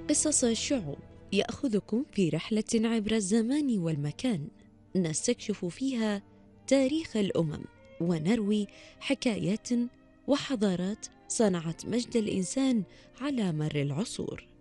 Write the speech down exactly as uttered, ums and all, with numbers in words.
قصص الشعوب يأخذكم في رحلة عبر الزمان والمكان، نستكشف فيها تاريخ الأمم ونروي حكايات وحضارات صنعت مجد الإنسان على مر العصور.